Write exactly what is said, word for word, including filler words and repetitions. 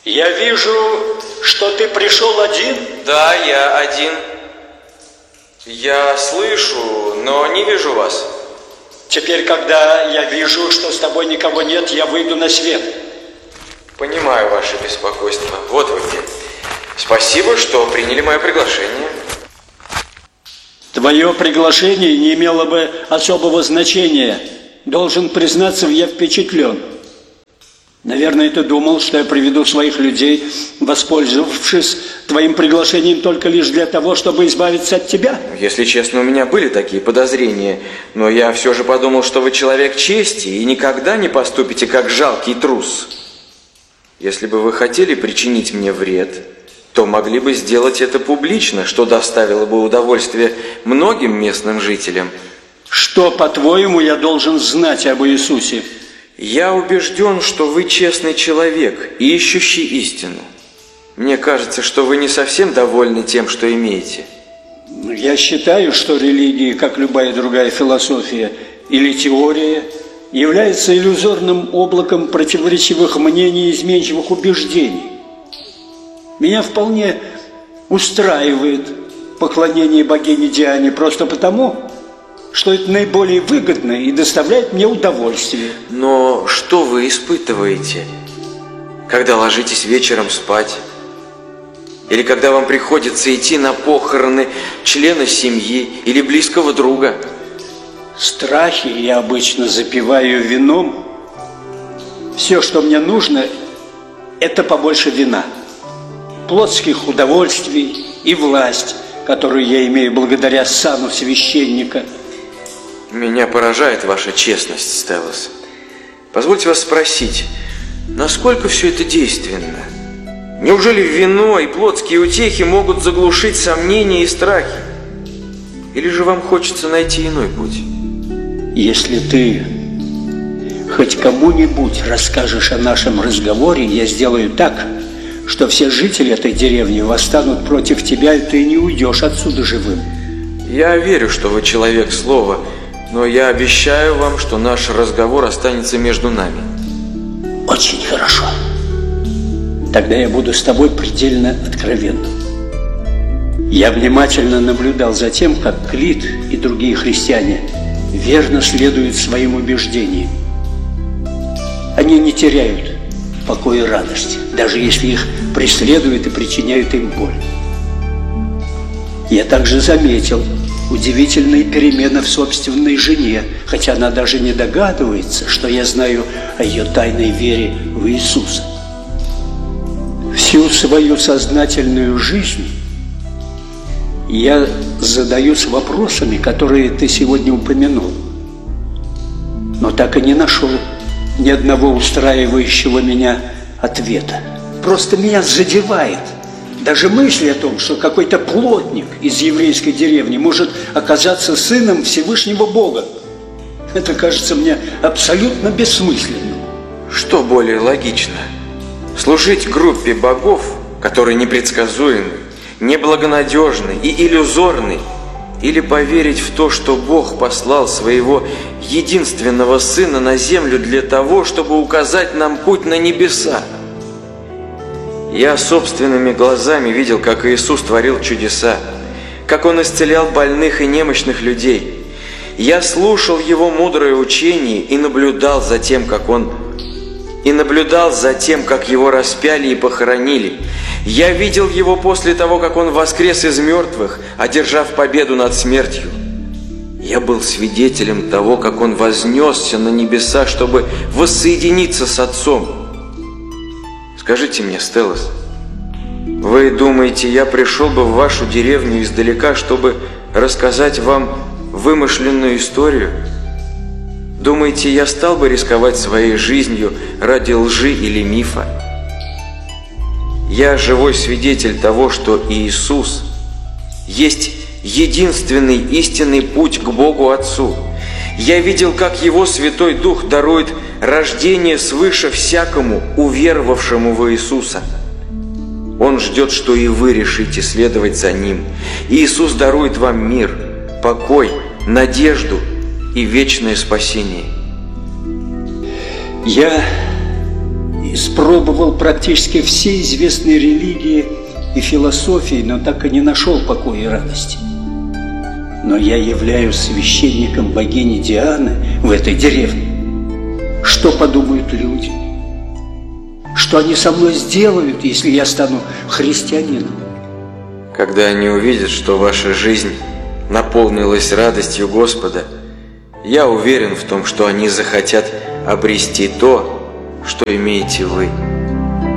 Я вижу, что ты пришел один. Да, я один. Я слышу, но не вижу вас. Теперь, когда я вижу, что с тобой никого нет, я выйду на свет. Понимаю ваше беспокойство. Вот вы где. Спасибо, что приняли мое приглашение. Твое приглашение не имело бы особого значения. Должен признаться, я впечатлен. Наверное, ты думал, что я приведу своих людей, воспользовавшись твоим приглашением только лишь для того, чтобы избавиться от тебя? Если честно, у меня были такие подозрения, но я все же подумал, что вы человек чести и никогда не поступите как жалкий трус. Если бы вы хотели причинить мне вред, то могли бы сделать это публично, что доставило бы удовольствие многим местным жителям. Что, по-твоему, я должен знать об Иисусе? Я убежден, что вы честный человек и ищущий истину. Мне кажется, что вы не совсем довольны тем, что имеете. Я считаю, что религия, как любая другая философия или теория, является иллюзорным облаком противоречивых мнений и изменчивых убеждений. Меня вполне устраивает поклонение богине Диане просто потому, что это наиболее выгодно и доставляет мне удовольствие. Но что вы испытываете, когда ложитесь вечером спать? Или когда вам приходится идти на похороны члена семьи или близкого друга? Страхи я обычно запиваю вином. Все, что мне нужно, это побольше вина, плотских удовольствий и власть, которую я имею благодаря сану священника. Меня поражает ваша честность, Стеллас. Позвольте вас спросить, насколько все это действенно? Неужели вино и плотские утехи могут заглушить сомнения и страхи? Или же вам хочется найти иной путь? Если ты хоть кому-нибудь расскажешь о нашем разговоре, я сделаю так, что все жители этой деревни восстанут против тебя, и ты не уйдешь отсюда живым. Я верю, что вы человек слова, но я обещаю вам, что наш разговор останется между нами. Очень хорошо. Тогда я буду с тобой предельно откровенным. Я внимательно наблюдал за тем, как Клит и другие христиане верно следуют своим убеждениям. Они не теряют покоя и радости, даже если их преследуют и причиняют им боль. Я также заметил удивительные перемены в собственной жене, хотя она даже не догадывается, что я знаю о ее тайной вере в Иисуса. Всю свою сознательную жизнь я задаюсь вопросами, которые ты сегодня упомянул, но так и не нашел ни одного устраивающего меня ответа. Просто меня задевает даже мысль о том, что какой-то плотник из еврейской деревни может оказаться сыном Всевышнего Бога. Это кажется мне абсолютно бессмысленным. Что более логично? Служить группе богов, которые непредсказуемы, неблагонадежны и иллюзорны, или поверить в то, что Бог послал своего единственного Сына на землю для того, чтобы указать нам путь на небеса? Я собственными глазами видел, как Иисус творил чудеса, как Он исцелял больных и немощных людей. Я слушал Его мудрое учение и наблюдал за тем, как Он и наблюдал за тем, как Его распяли и похоронили. Я видел Его после того, как Он воскрес из мертвых, одержав победу над смертью. Я был свидетелем того, как Он вознесся на небеса, чтобы воссоединиться с Отцом. Скажите мне, Стеллас, вы думаете, я пришел бы в вашу деревню издалека, чтобы рассказать вам вымышленную историю? Думаете, я стал бы рисковать своей жизнью ради лжи или мифа? Я живой свидетель того, что Иисус есть единственный истинный путь к Богу Отцу. Я видел, как Его Святой Дух дарует рождение свыше всякому, уверовавшему в Иисуса. Он ждет, что и вы решите следовать за Ним. Иисус дарует вам мир, покой, надежду и вечное спасение. Я испробовал практически все известные религии и философии, но так и не нашел покоя и радости. Но я являюсь священником богини Дианы в этой деревне. Что подумают люди? Что они со мной сделают, если я стану христианином? Когда они увидят, что ваша жизнь наполнилась радостью Господа, я уверен в том, что они захотят обрести то, что имеете вы.